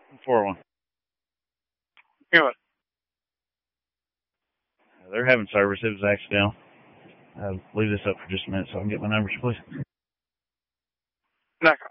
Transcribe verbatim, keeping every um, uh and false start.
four oh one. Good. They're having service. It was accidental. I'll leave this up for just a minute so I can get my numbers, please. D'accord.